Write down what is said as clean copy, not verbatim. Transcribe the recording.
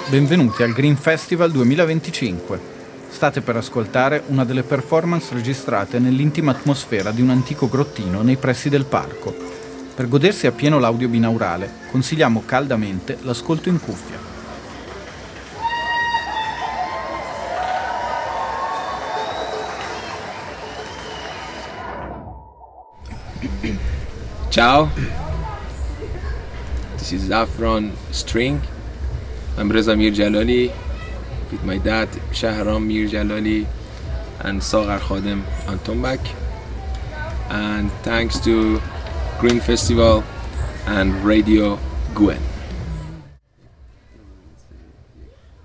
Benvenuti al Green Festival 2025. State per ascoltare una delle performance registrate nell'intima atmosfera di un antico grottino nei pressi del parco. Per godersi appieno l'audio binaurale, consigliamo caldamente l'ascolto in cuffia. Ciao, this is Zafran String. I'm Reza Mir Jalali with my dad Shahram Mir Jalali and Sagar Khadem on tombak. And thanks to Green Festival and Radio Gwen.